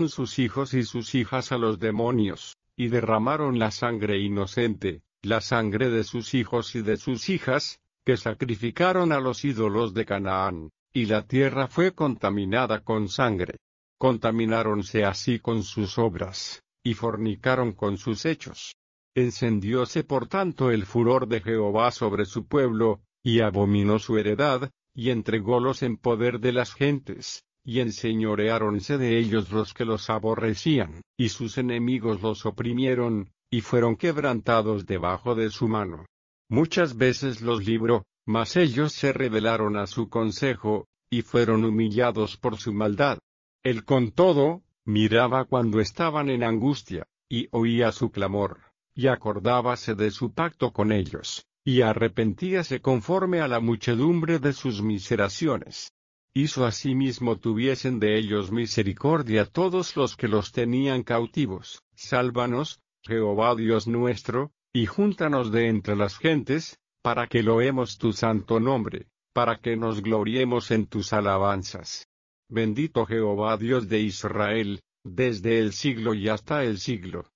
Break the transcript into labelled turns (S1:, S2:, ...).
S1: sus hijos y sus hijas a los demonios, y derramaron la sangre inocente, la sangre de sus hijos y de sus hijas, que sacrificaron a los ídolos de Canaán, y la tierra fue contaminada con sangre. Contamináronse así con sus obras, y fornicaron con sus hechos. Encendióse por tanto el furor de Jehová sobre su pueblo, y abominó su heredad, y entrególos en poder de las gentes, y enseñoreáronse de ellos los que los aborrecían, y sus enemigos los oprimieron, y fueron quebrantados debajo de su mano. Muchas veces los libró, mas ellos se rebelaron a su consejo, y fueron humillados por su maldad. Él con todo, miraba cuando estaban en angustia, y oía su clamor, y acordábase de su pacto con ellos, y arrepentíase conforme a la muchedumbre de sus miseraciones. Hizo asimismo tuviesen de ellos misericordia todos los que los tenían cautivos. Sálvanos, Jehová Dios nuestro, y júntanos de entre las gentes, para que loemos tu santo nombre, para que nos gloriemos en tus alabanzas. Bendito Jehová Dios de Israel, desde el siglo y hasta el siglo.